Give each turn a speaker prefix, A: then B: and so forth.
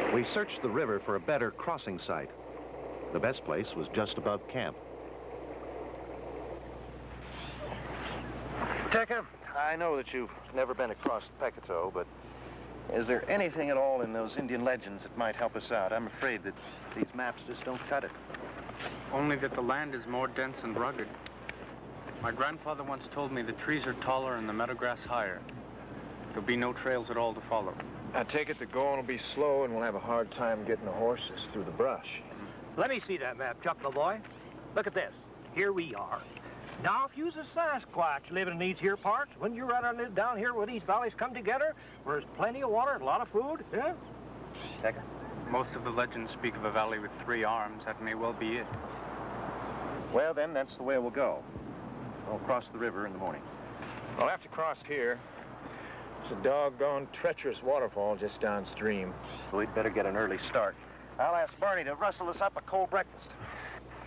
A: We searched the river for a better crossing site. The best place was just above camp.
B: Teca, I know that you've never been across the Pecatow, but is there anything at all in those Indian legends that might help us out? I'm afraid that these maps just don't cut it.
C: Only that the land is more dense and rugged. My grandfather once told me the trees are taller and the meadowgrass higher. There'll be no trails at all to follow.
B: I take it the going will be slow and we'll have a hard time getting the horses through the brush.
D: Let me see that map, Chuck, my boy. Look at this. Here we are. Now, if you's a Sasquatch living in these here parts, wouldn't you rather live down here where these valleys come together, where there's plenty of water and a lot of food, yeah?
B: Teca?
C: Most of the legends speak of a valley with 3 arms. That may well be it.
B: Well, then, that's the way we'll go. We'll cross the river in the morning. We'll have to cross here. It's a doggone treacherous waterfall just downstream. So we'd better get an early start. I'll ask Barney to rustle us up a cold breakfast.